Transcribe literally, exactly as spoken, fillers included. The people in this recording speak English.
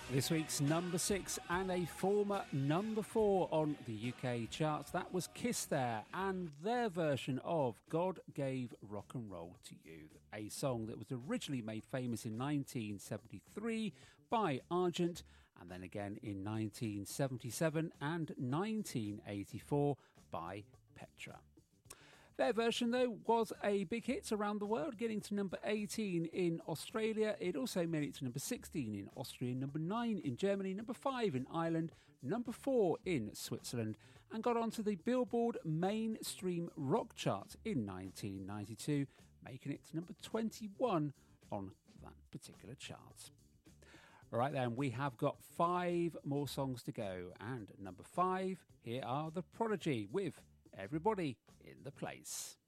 This week's number six and a former number four on the U K charts. That was Kiss there and their version of God Gave Rock and Roll to You, a song that was originally made famous in nineteen seventy-three by Argent and then again in nineteen seventy-seven and nineteen eighty-four by Petra. Their version, though, was a big hit around the world, getting to number eighteen in Australia. It also made it to number sixteen in Austria, number nine in Germany, number five in Ireland, number four in Switzerland, and got onto the Billboard Mainstream Rock Chart in nineteen ninety-two, making it to number twenty-one on that particular chart. All right, then, we have got five more songs to go. And number five, here are The Prodigy with Everybody in the Place.